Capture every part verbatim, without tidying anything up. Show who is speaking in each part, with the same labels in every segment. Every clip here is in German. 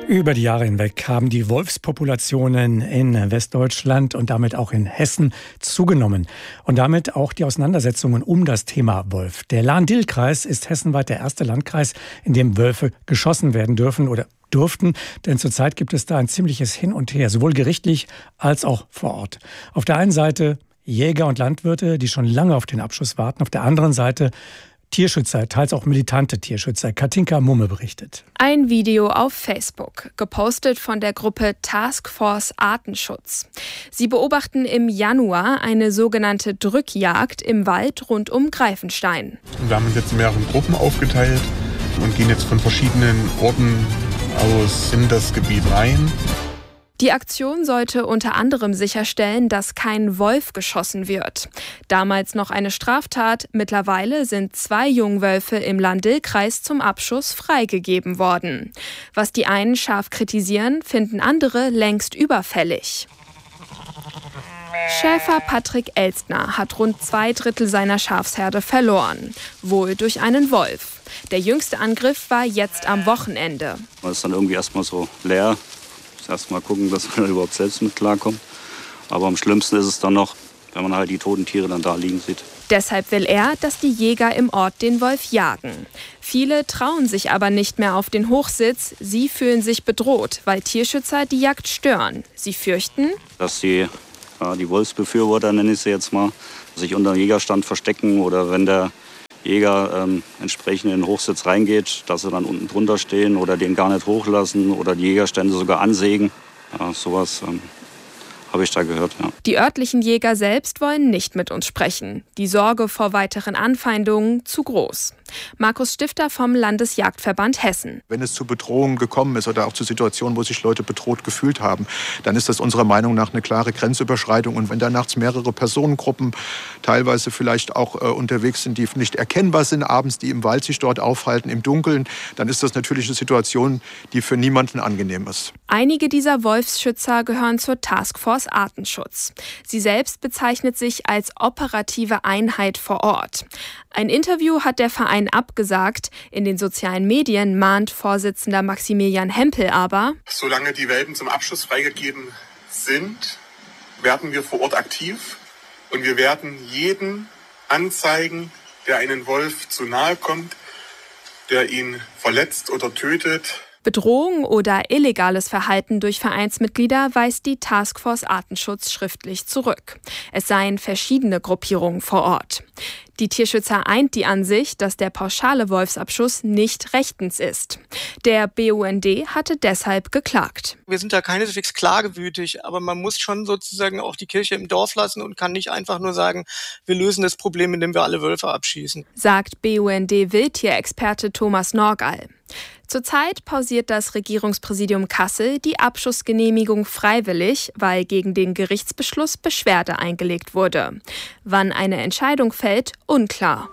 Speaker 1: Über die Jahre hinweg haben die Wolfspopulationen in Westdeutschland und damit auch in Hessen zugenommen. Und damit auch die Auseinandersetzungen um das Thema Wolf. Der Lahn-Dill-Kreis ist hessenweit der erste Landkreis, in dem Wölfe geschossen werden dürfen oder durften. Denn zurzeit gibt es da ein ziemliches Hin und Her, sowohl gerichtlich als auch vor Ort. Auf der einen Seite Jäger und Landwirte, die schon lange auf den Abschuss warten. Auf der anderen Seite Tierschützer, teils auch militante Tierschützer. Katinka Mumme berichtet.
Speaker 2: Ein Video auf Facebook, gepostet von der Gruppe Task Force Artenschutz. Sie beobachten im Januar eine sogenannte Drückjagd im Wald rund um Greifenstein.
Speaker 3: Wir haben uns jetzt in mehreren Gruppen aufgeteilt und gehen jetzt von verschiedenen Orten aus in das Gebiet rein.
Speaker 2: Die Aktion sollte unter anderem sicherstellen, dass kein Wolf geschossen wird. Damals noch eine Straftat, mittlerweile sind zwei Jungwölfe im Lahn-Dill-Kreis zum Abschuss freigegeben worden. Was die einen scharf kritisieren, finden andere längst überfällig. Schäfer Patrick Elstner hat rund zwei Drittel seiner Schafsherde verloren, wohl durch einen Wolf. Der jüngste Angriff war jetzt am Wochenende.
Speaker 4: Man ist dann irgendwie erstmal so leer. Erst mal gucken, dass man überhaupt selbst mit klarkommt. Aber am schlimmsten ist es dann noch, wenn man halt die toten Tiere dann da liegen sieht.
Speaker 2: Deshalb will er, dass die Jäger im Ort den Wolf jagen. Viele trauen sich aber nicht mehr auf den Hochsitz. Sie fühlen sich bedroht, weil Tierschützer die Jagd stören. Sie fürchten,
Speaker 4: dass die, ja, die Wolfsbefürworter, nenne ich sie jetzt mal, sich unter dem Jägerstand verstecken oder wenn der Jäger ähm, entsprechend in den Hochsitz reingeht, dass sie dann unten drunter stehen oder den gar nicht hochlassen oder die Jägerstände sogar ansägen. Ja, sowas ähm, habe ich da gehört. Ja.
Speaker 2: Die örtlichen Jäger selbst wollen nicht mit uns sprechen. Die Sorge vor weiteren Anfeindungen zu groß. Markus Stifter vom Landesjagdverband Hessen.
Speaker 5: Wenn es zu Bedrohungen gekommen ist oder auch zu Situationen, wo sich Leute bedroht gefühlt haben, dann ist das unserer Meinung nach eine klare Grenzüberschreitung. Und wenn da nachts mehrere Personengruppen teilweise vielleicht auch äh, unterwegs sind, die nicht erkennbar sind, abends, die im Wald sich dort aufhalten, im Dunkeln, dann ist das natürlich eine Situation, die für niemanden angenehm ist.
Speaker 2: Einige dieser Wolfsschützer gehören zur Task Force Artenschutz. Sie selbst bezeichnet sich als operative Einheit vor Ort. Ein Interview hat der Verein abgesagt. In den sozialen Medien mahnt Vorsitzender Maximilian Hempel aber:
Speaker 3: Solange die Welpen zum Abschuss freigegeben sind, werden wir vor Ort aktiv und wir werden jeden anzeigen, der einen Wolf zu nahe kommt, der ihn verletzt oder tötet.
Speaker 2: Bedrohung oder illegales Verhalten durch Vereinsmitglieder weist die Taskforce Artenschutz schriftlich zurück. Es seien verschiedene Gruppierungen vor Ort. Die Tierschützer eint die Ansicht, dass der pauschale Wolfsabschuss nicht rechtens ist. Der B U N D hatte deshalb geklagt.
Speaker 6: Wir sind da keineswegs klagewütig, aber man muss schon sozusagen auch die Kirche im Dorf lassen und kann nicht einfach nur sagen, wir lösen das Problem, indem wir alle Wölfe abschießen.
Speaker 2: Sagt B U N D-Wildtierexperte Thomas Norgall. Zurzeit pausiert das Regierungspräsidium Kassel die Abschussgenehmigung freiwillig, weil gegen den Gerichtsbeschluss Beschwerde eingelegt wurde. Wann eine Entscheidung fällt, unklar.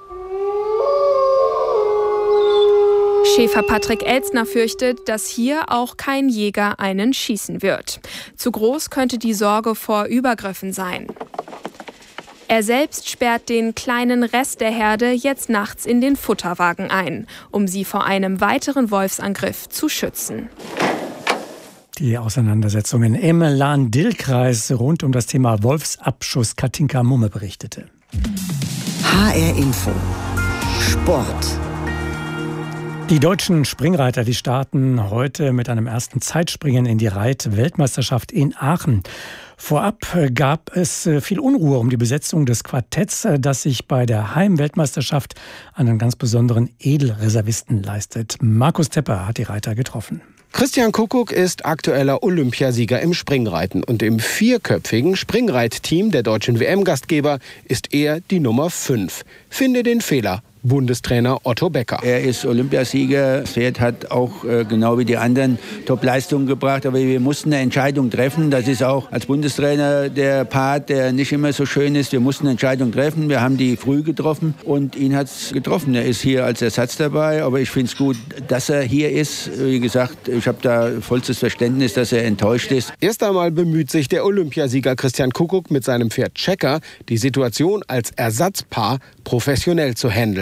Speaker 2: Schäfer Patrick Elstner fürchtet, dass hier auch kein Jäger einen schießen wird. Zu groß könnte die Sorge vor Übergriffen sein. Er selbst sperrt den kleinen Rest der Herde jetzt nachts in den Futterwagen ein, um sie vor einem weiteren Wolfsangriff zu schützen.
Speaker 1: Die Auseinandersetzungen im Lahn-Dill-Kreis rund um das Thema Wolfsabschuss. Katinka Mumme berichtete.
Speaker 7: H R Info Sport.
Speaker 1: Die deutschen Springreiter, die starten heute mit einem ersten Zeitspringen in die Reit-Weltmeisterschaft in Aachen. Vorab gab es viel Unruhe um die Besetzung des Quartetts, das sich bei der Heim-Weltmeisterschaft einen ganz besonderen Edelreservisten leistet. Markus Tepper hat die Reiter getroffen.
Speaker 8: Christian Kuckuck ist aktueller Olympiasieger im Springreiten und im vierköpfigen Springreitteam der deutschen W M-Gastgeber ist er die Nummer fünf. Finde den Fehler. Bundestrainer Otto Becker.
Speaker 9: Er ist Olympiasieger. Das Pferd hat auch äh, genau wie die anderen Top-Leistungen gebracht. Aber wir mussten eine Entscheidung treffen. Das ist auch als Bundestrainer der Part, der nicht immer so schön ist. Wir mussten eine Entscheidung treffen. Wir haben die früh getroffen und ihn hat es getroffen. Er ist hier als Ersatz dabei. Aber ich finde es gut, dass er hier ist. Wie gesagt, ich habe da vollstes Verständnis, dass er enttäuscht ist.
Speaker 8: Erst einmal bemüht sich der Olympiasieger Christian Kuckuck mit seinem Pferd Checker, die Situation als Ersatzpaar professionell zu handeln.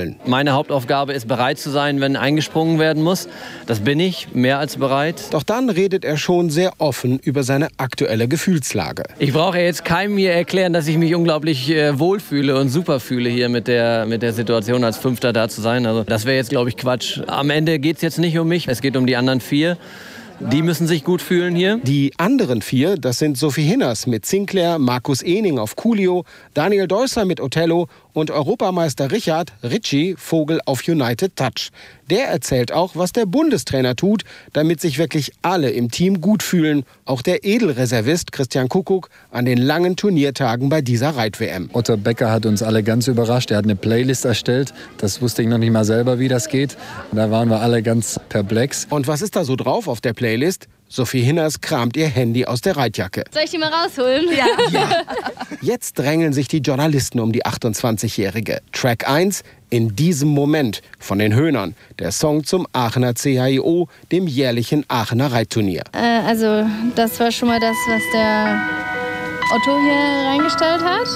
Speaker 8: wollen.
Speaker 10: Meine Hauptaufgabe ist, bereit zu sein, wenn eingesprungen werden muss. Das bin ich, mehr als bereit.
Speaker 8: Doch dann redet er schon sehr offen über seine aktuelle Gefühlslage.
Speaker 10: Ich brauche jetzt keinem hier erklären, dass ich mich unglaublich äh, wohlfühle und super fühle, hier mit der, mit der Situation als Fünfter da zu sein. Also das wäre jetzt, glaube ich, Quatsch. Am Ende geht es jetzt nicht um mich, es geht um die anderen vier. Die müssen sich gut fühlen hier.
Speaker 8: Die anderen vier, das sind Sophie Hinners mit Sinclair, Markus Ehning auf Coolio, Daniel Deusser mit Othello und Europameister Richard Ritchie Vogel auf United Touch. Der erzählt auch, was der Bundestrainer tut, damit sich wirklich alle im Team gut fühlen. Auch der Edelreservist Christian Kuckuck an den langen Turniertagen bei dieser Reit-W M.
Speaker 11: Otto Becker hat uns alle ganz überrascht. Er hat eine Playlist erstellt. Das wusste ich noch nicht mal selber, wie das geht. Da waren wir alle ganz perplex.
Speaker 8: Und was ist da so drauf auf der Playlist? Sophie Hinners kramt ihr Handy aus der Reitjacke.
Speaker 12: Soll ich die mal rausholen? Ja.
Speaker 8: ja. Jetzt drängeln sich die Journalisten um die achtundzwanzigjährige. Track eins, In diesem Moment von den Höhnern. Der Song zum Aachener C H I O, dem jährlichen Aachener Reitturnier.
Speaker 12: Äh, also das war schon mal das, was der Otto hier reingestellt hat.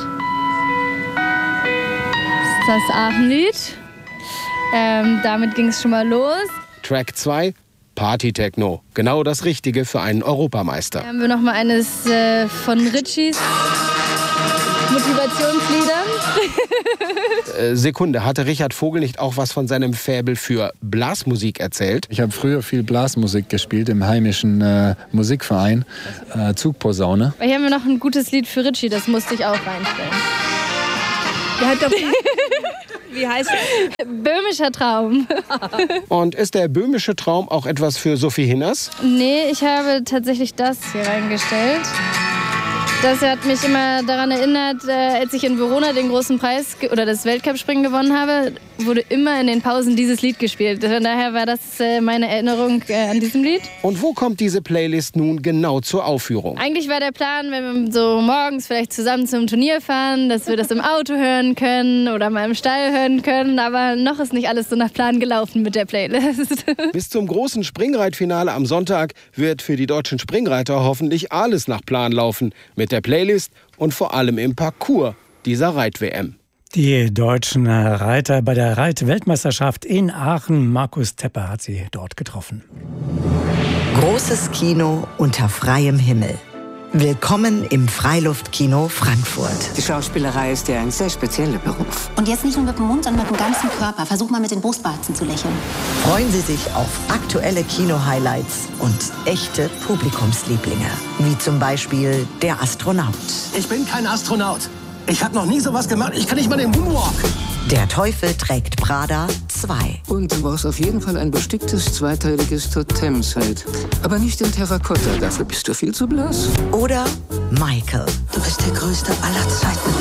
Speaker 12: Das ist das Aachenlied. Ähm, damit ging es schon mal los.
Speaker 8: Track zwei, Party-Techno. Genau das Richtige für einen Europameister.
Speaker 12: Dann haben wir noch mal eines äh, von Ritchies Motivationsliedern.
Speaker 8: äh, Sekunde, hatte Richard Vogel nicht auch was von seinem Faible für Blasmusik erzählt?
Speaker 11: Ich habe früher viel Blasmusik gespielt im heimischen äh, Musikverein, äh, Zugposaune.
Speaker 12: Hier haben wir noch ein gutes Lied für Ritchie, das musste ich auch reinstellen.
Speaker 13: Der hat doch Wie heißt es?
Speaker 12: Böhmischer Traum.
Speaker 8: Und ist der böhmische Traum auch etwas für Sophie Hinners?
Speaker 12: Nee, ich habe tatsächlich das hier reingestellt. Das hat mich immer daran erinnert, als ich in Verona den großen Preis oder das Weltcup-Springen gewonnen habe, wurde immer in den Pausen dieses Lied gespielt. Von daher war das meine Erinnerung an diesem Lied.
Speaker 8: Und wo kommt diese Playlist nun genau zur Aufführung?
Speaker 12: Eigentlich war der Plan, wenn wir so morgens vielleicht zusammen zum Turnier fahren, dass wir das im Auto hören können oder mal im Stall hören können. Aber noch ist nicht alles so nach Plan gelaufen mit der Playlist.
Speaker 8: Bis zum großen Springreitfinale am Sonntag wird für die deutschen Springreiter hoffentlich alles nach Plan laufen. Mit der Playlist und vor allem im Parcours dieser Reit-W M.
Speaker 1: Die deutschen Reiter bei der Reit-Weltmeisterschaft in Aachen. Markus Tepper hat sie dort getroffen.
Speaker 7: Großes Kino unter freiem Himmel. Willkommen im Freiluftkino Frankfurt.
Speaker 14: Die Schauspielerei ist ja ein sehr spezieller Beruf.
Speaker 15: Und jetzt nicht nur mit dem Mund, sondern mit dem ganzen Körper. Versuch mal mit den Brustwarzen zu lächeln.
Speaker 7: Freuen Sie sich auf aktuelle Kino-Highlights und echte Publikumslieblinge. Wie zum Beispiel der Astronaut.
Speaker 16: Ich bin kein Astronaut. Ich habe noch nie sowas gemacht. Ich kann nicht mal den Moonwalk.
Speaker 7: Der Teufel trägt Prada zwei.
Speaker 14: Und du brauchst auf jeden Fall ein besticktes zweiteiliges Totemset. Aber nicht in Terrakotta, dafür bist du viel zu blass.
Speaker 7: Oder Michael.
Speaker 15: Du bist der Größte aller Zeiten.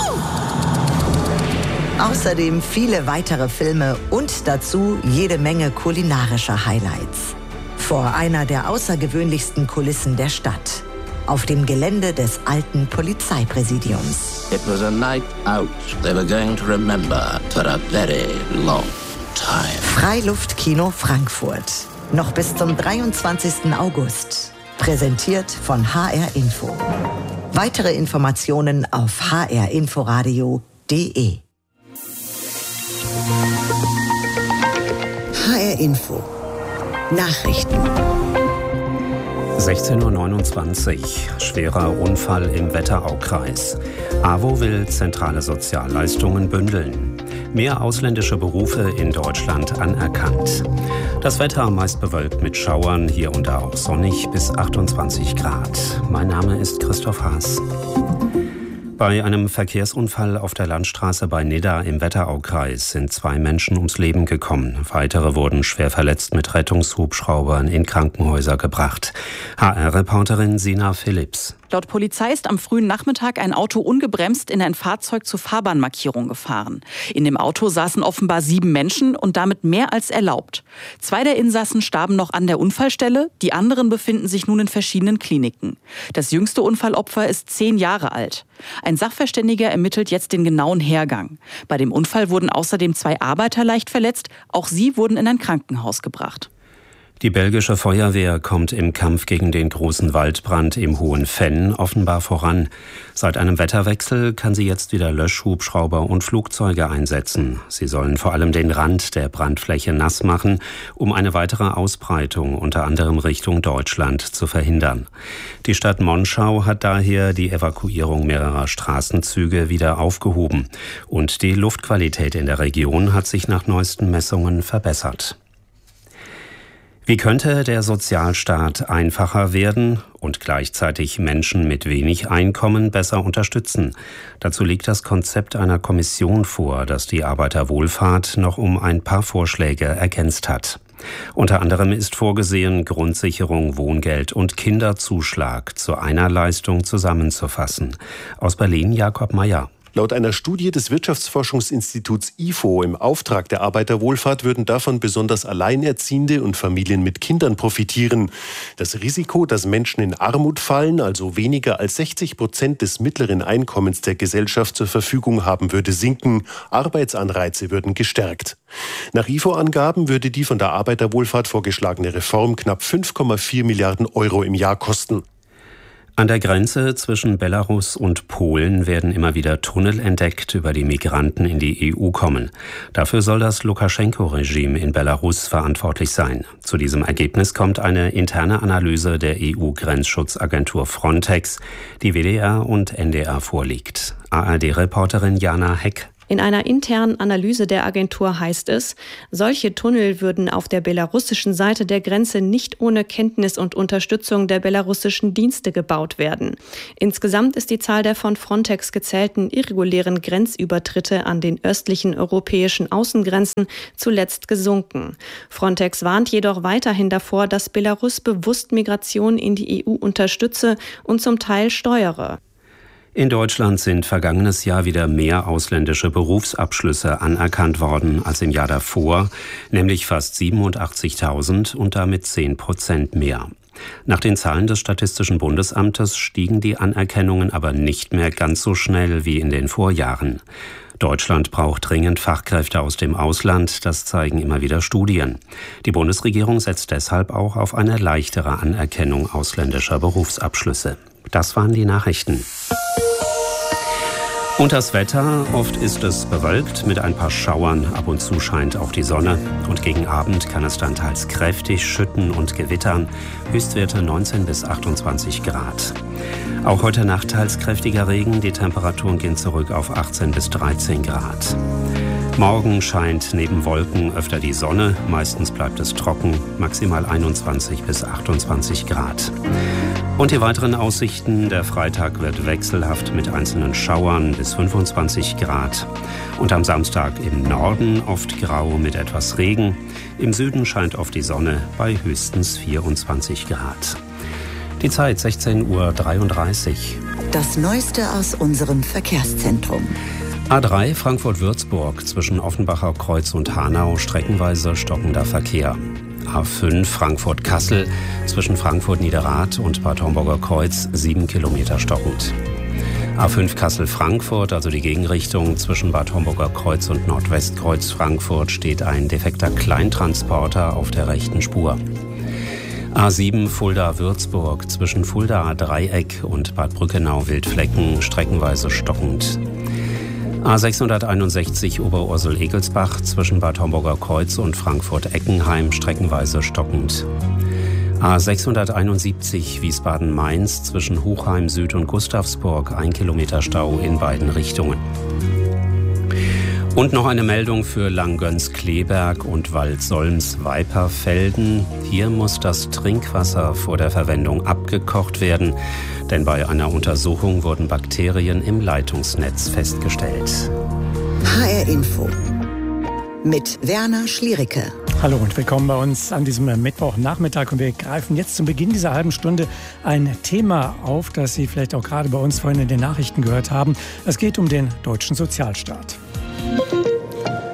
Speaker 7: Außerdem viele weitere Filme und dazu jede Menge kulinarischer Highlights. Vor einer der außergewöhnlichsten Kulissen der Stadt. Auf dem Gelände des alten Polizeipräsidiums.
Speaker 17: It was a night out they were going to remember for a very long time.
Speaker 7: Freiluftkino Frankfurt. Noch bis zum dreiundzwanzigsten August. Präsentiert von H R Info. Weitere Informationen auf h r inforadio punkt d e. H R Info. Nachrichten.
Speaker 18: sechzehn Uhr neunundzwanzig. Schwerer Unfall im Wetteraukreis. A W O will zentrale Sozialleistungen bündeln. Mehr ausländische Berufe in Deutschland anerkannt. Das Wetter meist bewölkt mit Schauern, hier und da auch sonnig bis achtundzwanzig Grad. Mein Name ist Christoph Haas. Bei einem Verkehrsunfall auf der Landstraße bei Nidda im Wetteraukreis sind zwei Menschen ums Leben gekommen. Weitere wurden schwer verletzt mit Rettungshubschraubern in Krankenhäuser gebracht. H R-Reporterin Sina Philipps.
Speaker 19: Laut Polizei ist am frühen Nachmittag ein Auto ungebremst in ein Fahrzeug zur Fahrbahnmarkierung gefahren. In dem Auto saßen offenbar sieben Menschen und damit mehr als erlaubt. Zwei der Insassen starben noch an der Unfallstelle, die anderen befinden sich nun in verschiedenen Kliniken. Das jüngste Unfallopfer ist zehn Jahre alt. Ein Sachverständiger ermittelt jetzt den genauen Hergang. Bei dem Unfall wurden außerdem zwei Arbeiter leicht verletzt, auch sie wurden in ein Krankenhaus gebracht.
Speaker 18: Die belgische Feuerwehr kommt im Kampf gegen den großen Waldbrand im Hohen Venn offenbar voran. Seit einem Wetterwechsel kann sie jetzt wieder Löschhubschrauber und Flugzeuge einsetzen. Sie sollen vor allem den Rand der Brandfläche nass machen, um eine weitere Ausbreitung unter anderem Richtung Deutschland zu verhindern. Die Stadt Monschau hat daher die Evakuierung mehrerer Straßenzüge wieder aufgehoben. Und die Luftqualität in der Region hat sich nach neuesten Messungen verbessert. Wie könnte der Sozialstaat einfacher werden und gleichzeitig Menschen mit wenig Einkommen besser unterstützen? Dazu liegt das Konzept einer Kommission vor, das die Arbeiterwohlfahrt noch um ein paar Vorschläge ergänzt hat. Unter anderem ist vorgesehen, Grundsicherung, Wohngeld und Kinderzuschlag zu einer Leistung zusammenzufassen. Aus Berlin Jakob Mayer.
Speaker 20: Laut einer Studie des Wirtschaftsforschungsinstituts I F O im Auftrag der Arbeiterwohlfahrt würden davon besonders Alleinerziehende und Familien mit Kindern profitieren. Das Risiko, dass Menschen in Armut fallen, also weniger als sechzig Prozent des mittleren Einkommens der Gesellschaft zur Verfügung haben, würde sinken. Arbeitsanreize würden gestärkt. Nach I F O-Angaben würde die von der Arbeiterwohlfahrt vorgeschlagene Reform knapp fünf Komma vier Milliarden Euro im Jahr kosten.
Speaker 18: An der Grenze zwischen Belarus und Polen werden immer wieder Tunnel entdeckt, über die Migranten in die E U kommen. Dafür soll das Lukaschenko-Regime in Belarus verantwortlich sein. Zu diesem Ergebnis kommt eine interne Analyse der E U-Grenzschutzagentur Frontex, die W D R und N D R vorliegt. A R D-Reporterin Jana Heck.
Speaker 21: In einer internen Analyse der Agentur heißt es, solche Tunnel würden auf der belarussischen Seite der Grenze nicht ohne Kenntnis und Unterstützung der belarussischen Dienste gebaut werden. Insgesamt ist die Zahl der von Frontex gezählten irregulären Grenzübertritte an den östlichen europäischen Außengrenzen zuletzt gesunken. Frontex warnt jedoch weiterhin davor, dass Belarus bewusst Migration in die E U unterstütze und zum Teil steuere.
Speaker 18: In Deutschland sind vergangenes Jahr wieder mehr ausländische Berufsabschlüsse anerkannt worden als im Jahr davor, nämlich fast siebenundachtzigtausend und damit zehn Prozent mehr. Nach den Zahlen des Statistischen Bundesamtes stiegen die Anerkennungen aber nicht mehr ganz so schnell wie in den Vorjahren. Deutschland braucht dringend Fachkräfte aus dem Ausland, das zeigen immer wieder Studien. Die Bundesregierung setzt deshalb auch auf eine leichtere Anerkennung ausländischer Berufsabschlüsse. Das waren die Nachrichten. Und das Wetter, oft ist es bewölkt mit ein paar Schauern, ab und zu scheint auch die Sonne und gegen Abend kann es dann teils kräftig schütten und gewittern, Höchstwerte neunzehn bis achtundzwanzig Grad. Auch heute Nacht teils kräftiger Regen, die Temperaturen gehen zurück auf achtzehn bis dreizehn Grad. Morgen scheint neben Wolken öfter die Sonne, meistens bleibt es trocken, maximal einundzwanzig bis achtundzwanzig Grad. Und die weiteren Aussichten, der Freitag wird wechselhaft mit einzelnen Schauern bis fünfundzwanzig Grad. Und am Samstag im Norden oft grau mit etwas Regen. Im Süden scheint oft die Sonne bei höchstens vierundzwanzig Grad. Die Zeit sechzehn Uhr dreiunddreißig.
Speaker 7: Das Neueste aus unserem Verkehrszentrum.
Speaker 18: A drei Frankfurt-Würzburg zwischen Offenbacher Kreuz und Hanau streckenweise stockender Verkehr. A fünf Frankfurt-Kassel zwischen Frankfurt-Niederrad und Bad Homburger Kreuz sieben Kilometer stockend. A fünf Kassel-Frankfurt, also die Gegenrichtung zwischen Bad Homburger Kreuz und Nordwestkreuz Frankfurt, steht ein defekter Kleintransporter auf der rechten Spur. A sieben Fulda-Würzburg zwischen Fulda-Dreieck und Bad Brückenau-Wildflecken streckenweise stockend. A sechshunderteinundsechzig Oberursel-Egelsbach zwischen Bad Homburger Kreuz und Frankfurt-Eckenheim streckenweise stockend. A sechshunderteinundsiebzig Wiesbaden-Mainz zwischen Hochheim Süd und Gustavsburg, ein Kilometer Stau in beiden Richtungen. Und noch eine Meldung für Langgöns-Kleberg und Wald-Solms-Weiperfelden. Hier muss das Trinkwasser vor der Verwendung abgekocht werden, denn bei einer Untersuchung wurden Bakterien im Leitungsnetz festgestellt.
Speaker 7: H R Info mit Werner Schliericke.
Speaker 1: Hallo und willkommen bei uns an diesem Mittwochnachmittag. Und wir greifen jetzt zum Beginn dieser halben Stunde ein Thema auf, das Sie vielleicht auch gerade bei uns vorhin in den Nachrichten gehört haben. Es geht um den deutschen Sozialstaat.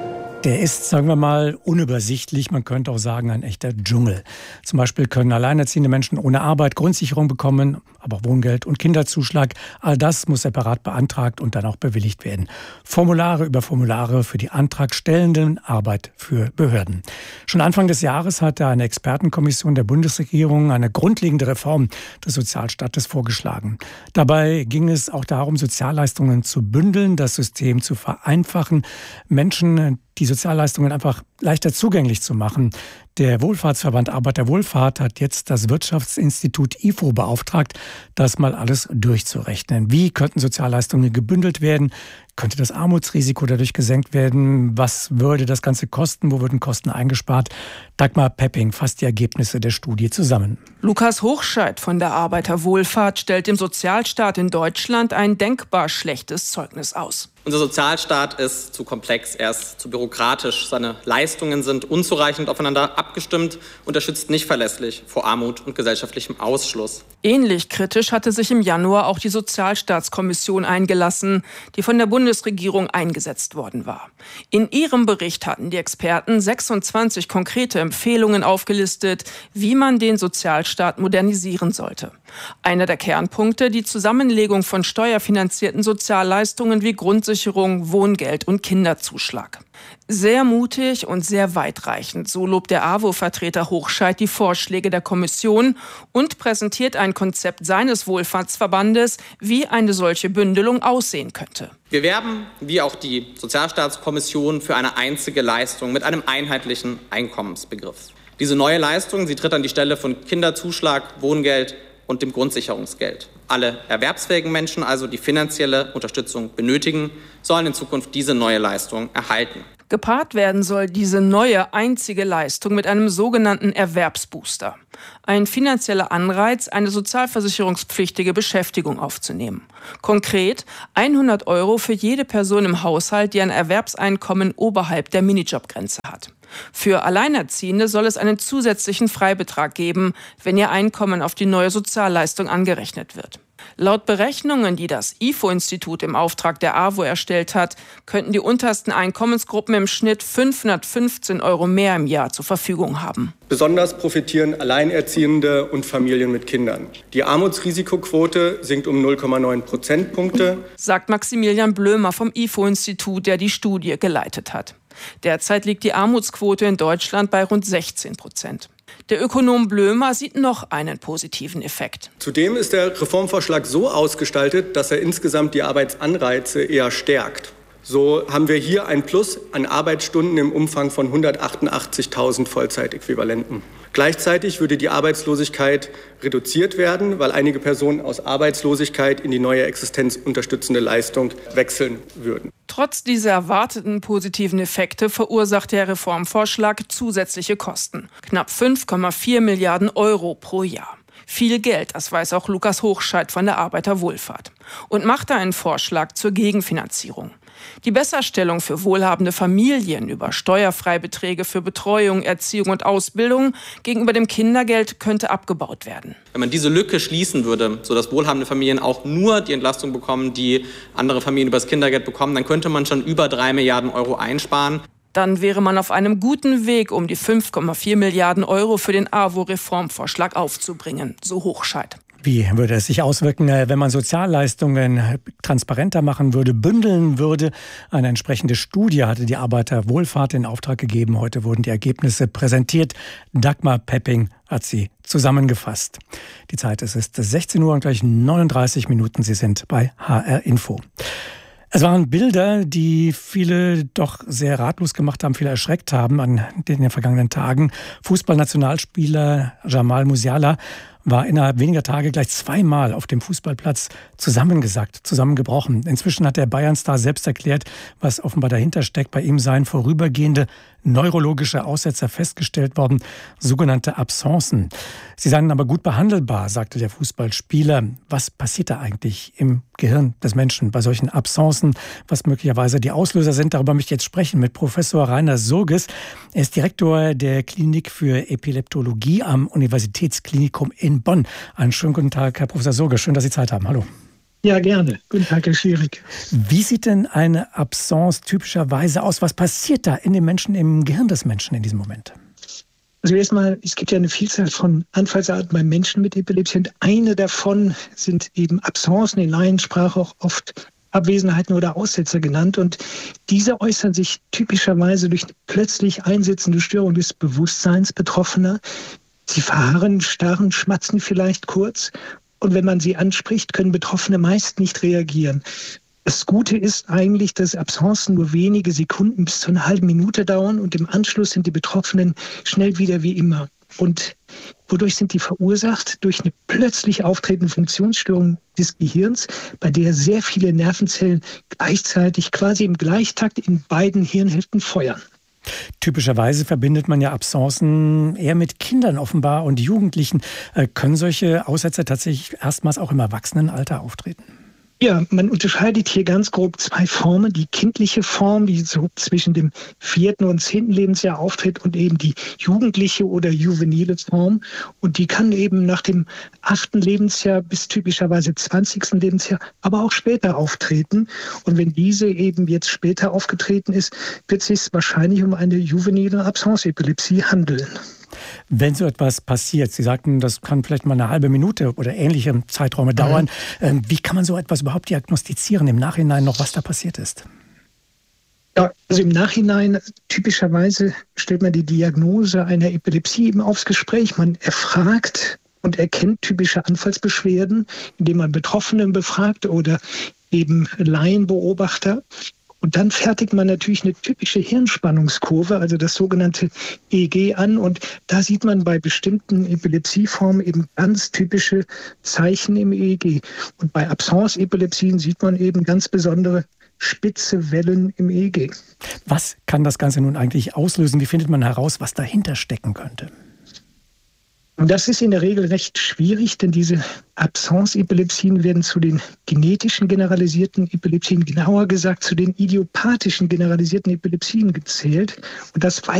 Speaker 1: Der ist, sagen wir mal, unübersichtlich. Man könnte auch sagen, ein echter Dschungel. Zum Beispiel können alleinerziehende Menschen ohne Arbeit Grundsicherung bekommen, aber auch Wohngeld und Kinderzuschlag. All das muss separat beantragt und dann auch bewilligt werden. Formulare über Formulare für die Antragstellenden, Arbeit für Behörden. Schon Anfang des Jahres hatte eine Expertenkommission der Bundesregierung eine grundlegende Reform des Sozialstaates vorgeschlagen. Dabei ging es auch darum, Sozialleistungen zu bündeln, das System zu vereinfachen, Menschen die Sozialleistungen einfach leichter zugänglich zu machen. Der Wohlfahrtsverband Arbeiterwohlfahrt hat jetzt das Wirtschaftsinstitut I F O beauftragt, das mal alles durchzurechnen. Wie könnten Sozialleistungen gebündelt werden? Könnte das Armutsrisiko dadurch gesenkt werden? Was würde das Ganze kosten? Wo würden Kosten eingespart? Dagmar Pepping fasst die Ergebnisse der Studie zusammen.
Speaker 4: Lukas Hochscheid von der Arbeiterwohlfahrt stellt dem Sozialstaat in Deutschland ein denkbar schlechtes Zeugnis aus.
Speaker 22: Unser Sozialstaat ist zu komplex, er ist zu bürokratisch. Seine Leistungen sind unzureichend aufeinander abgestimmt und er schützt nicht verlässlich vor Armut und gesellschaftlichem Ausschluss.
Speaker 4: Ähnlich kritisch hatte sich im Januar auch die Sozialstaatskommission eingelassen, die von der Bundesregierung eingesetzt worden war. In ihrem Bericht hatten die Experten sechsundzwanzig konkrete Empfehlungen aufgelistet, wie man den Sozialstaat modernisieren sollte. Einer der Kernpunkte, die Zusammenlegung von steuerfinanzierten Sozialleistungen wie Grundsicherung, Wohngeld und Kinderzuschlag. Sehr mutig und sehr weitreichend, so lobt der A W O-Vertreter Hochscheid die Vorschläge der Kommission und präsentiert ein Konzept seines Wohlfahrtsverbandes, wie eine solche Bündelung aussehen könnte.
Speaker 22: Wir werben, wie auch die Sozialstaatskommission, für eine einzige Leistung mit einem einheitlichen Einkommensbegriff. Diese neue Leistung, sie tritt an die Stelle von Kinderzuschlag, Wohngeld und dem Grundsicherungsgeld. Alle erwerbsfähigen Menschen, also die finanzielle Unterstützung benötigen, sollen in Zukunft diese neue Leistung erhalten.
Speaker 4: Gepaart werden soll diese neue einzige Leistung mit einem sogenannten Erwerbsbooster. Ein finanzieller Anreiz, eine sozialversicherungspflichtige Beschäftigung aufzunehmen. Konkret hundert Euro für jede Person im Haushalt, die ein Erwerbseinkommen oberhalb der Minijobgrenze hat. Für Alleinerziehende soll es einen zusätzlichen Freibetrag geben, wenn ihr Einkommen auf die neue Sozialleistung angerechnet wird. Laut Berechnungen, die das I F O-Institut im Auftrag der A W O erstellt hat, könnten die untersten Einkommensgruppen im Schnitt fünfhundertfünfzehn Euro mehr im Jahr zur Verfügung haben.
Speaker 23: Besonders profitieren Alleinerziehende und Familien mit Kindern. Die Armutsrisikoquote sinkt um null Komma neun Prozentpunkte,
Speaker 4: sagt Maximilian Blömer vom I F O-Institut, der die Studie geleitet hat. Derzeit liegt die Armutsquote in Deutschland bei rund sechzehn Prozent. Der Ökonom Blömer sieht noch einen positiven Effekt.
Speaker 23: Zudem ist der Reformvorschlag so ausgestaltet, dass er insgesamt die Arbeitsanreize eher stärkt. So haben wir hier ein Plus an Arbeitsstunden im Umfang von hundertachtundachtzigtausend Vollzeitäquivalenten. Gleichzeitig würde die Arbeitslosigkeit reduziert werden, weil einige Personen aus Arbeitslosigkeit in die neue existenzunterstützende Leistung wechseln würden.
Speaker 4: Trotz dieser erwarteten positiven Effekte verursacht der Reformvorschlag zusätzliche Kosten. Knapp fünf Komma vier Milliarden Euro pro Jahr. Viel Geld, das weiß auch Lukas Hochscheid von der Arbeiterwohlfahrt. Und macht da einen Vorschlag zur Gegenfinanzierung. Die Besserstellung für wohlhabende Familien über Steuerfreibeträge für Betreuung, Erziehung und Ausbildung gegenüber dem Kindergeld könnte abgebaut werden.
Speaker 22: Wenn man diese Lücke schließen würde, sodass wohlhabende Familien auch nur die Entlastung bekommen, die andere Familien über das Kindergeld bekommen, dann könnte man schon über drei Milliarden Euro einsparen.
Speaker 4: Dann wäre man auf einem guten Weg, um die fünf Komma vier Milliarden Euro für den A W O-Reformvorschlag aufzubringen, so Hochscheid.
Speaker 1: Wie würde es sich auswirken, wenn man Sozialleistungen transparenter machen würde, bündeln würde? Eine entsprechende Studie hatte die Arbeiterwohlfahrt in Auftrag gegeben. Heute wurden die Ergebnisse präsentiert. Dagmar Pepping hat sie zusammengefasst. Die Zeit ist, ist sechzehn Uhr und gleich neununddreißig Minuten. Sie sind bei H R Info. Es waren Bilder, die viele doch sehr ratlos gemacht haben, viele erschreckt haben an den vergangenen Tagen. Fußballnationalspieler Jamal Musiala war innerhalb weniger Tage gleich zweimal auf dem Fußballplatz zusammengesackt, zusammengebrochen. Inzwischen hat der Bayern-Star selbst erklärt, was offenbar dahinter steckt. Bei ihm seien vorübergehende neurologische Aussetzer festgestellt worden, sogenannte Absencen. Sie seien aber gut behandelbar, sagte der Fußballspieler. Was passiert da eigentlich im Gehirn des Menschen bei solchen Absencen, was möglicherweise die Auslöser sind? Darüber möchte ich jetzt sprechen mit Professor Rainer Surges. Er ist Direktor der Klinik für Epileptologie am Universitätsklinikum in Bonn. Einen schönen guten Tag, Herr Professor Surges. Schön, dass Sie Zeit haben. Hallo.
Speaker 3: Ja, gerne. Guten Tag, Herr Schierig.
Speaker 1: Wie sieht denn eine Absence typischerweise aus? Was passiert da in den Menschen, im Gehirn des Menschen in diesem Moment?
Speaker 3: Also erstmal, es gibt ja eine Vielzahl von Anfallsarten beim Menschen mit Epilepsie und eine davon sind eben Absencen, in Laiensprache auch oft Abwesenheiten oder Aussetzer genannt. Und diese äußern sich typischerweise durch eine plötzlich einsetzende Störung des Bewusstseins Betroffener. Sie verharren, starren, schmatzen vielleicht kurz. Und wenn man sie anspricht, können Betroffene meist nicht reagieren. Das Gute ist eigentlich, dass Absencen nur wenige Sekunden bis zu einer halben Minute dauern und im Anschluss sind die Betroffenen schnell wieder wie immer. Und wodurch sind die verursacht? Durch eine plötzlich auftretende Funktionsstörung des Gehirns, bei der sehr viele Nervenzellen gleichzeitig quasi im Gleichtakt in beiden Hirnhälften feuern.
Speaker 1: Typischerweise verbindet man ja Absencen eher mit Kindern offenbar und Jugendlichen. Äh, können solche Aussetzer tatsächlich erstmals auch im Erwachsenenalter auftreten?
Speaker 3: Ja, man unterscheidet hier ganz grob zwei Formen. Die kindliche Form, die so zwischen dem vierten und zehnten Lebensjahr auftritt und eben die jugendliche oder juvenile Form. Und die kann eben nach dem achten Lebensjahr bis typischerweise zwanzigsten Lebensjahr, aber auch später auftreten. Und wenn diese eben jetzt später aufgetreten ist, wird es sich wahrscheinlich um eine juvenile Absence-Epilepsie handeln.
Speaker 1: Wenn so etwas passiert, Sie sagten, das kann vielleicht mal eine halbe Minute oder ähnliche Zeiträume dauern. Mhm. Wie kann man so etwas überhaupt diagnostizieren im Nachhinein noch, was da passiert ist?
Speaker 3: Ja, also im Nachhinein typischerweise stellt man die Diagnose einer Epilepsie eben aufs Gespräch. Man erfragt und erkennt typische Anfallsbeschwerden, indem man Betroffenen befragt oder eben Laienbeobachter. Und dann fertigt man natürlich eine typische Hirnspannungskurve, also das sogenannte E E G an. Und da sieht man bei bestimmten Epilepsieformen eben ganz typische Zeichen im E E G. Und bei Absence-Epilepsien sieht man eben ganz besondere spitze Wellen im E E G.
Speaker 1: Was kann das Ganze nun eigentlich auslösen? Wie findet man heraus, was dahinter stecken könnte?
Speaker 3: Und das ist in der Regel recht schwierig, denn diese Absence-Epilepsien werden zu den genetischen generalisierten Epilepsien, genauer gesagt zu den idiopathischen generalisierten Epilepsien gezählt. Und das